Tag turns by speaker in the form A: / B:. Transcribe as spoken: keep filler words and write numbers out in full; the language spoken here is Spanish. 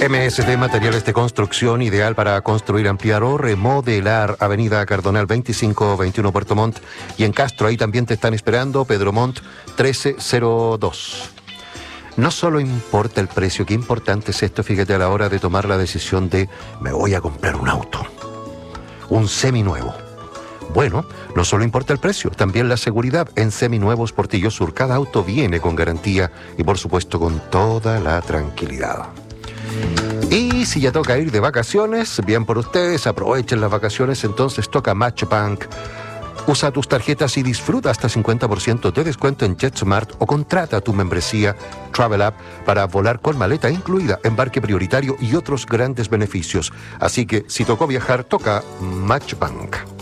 A: M S D Materiales de Construcción, ideal para construir, ampliar o remodelar. Avenida Cardonal veinticinco veintiuno Puerto Montt. Y en Castro, ahí también te están esperando. Pedro Montt trece cero dos. No solo importa el precio, qué importante es esto, fíjate, a la hora de tomar la decisión de me voy a comprar un auto, un seminuevo. Bueno, no solo importa el precio, también la seguridad. En Seminuevos Portillo Sur, cada auto viene con garantía y por supuesto con toda la tranquilidad. Y si ya toca ir de vacaciones, bien por ustedes, aprovechen las vacaciones, entonces toca Matchbank. Usa tus tarjetas y disfruta hasta cincuenta por ciento de descuento en JetSmart o contrata tu membresía Travel App para volar con maleta incluida, embarque prioritario y otros grandes beneficios. Así que si tocó viajar, toca Matchbank.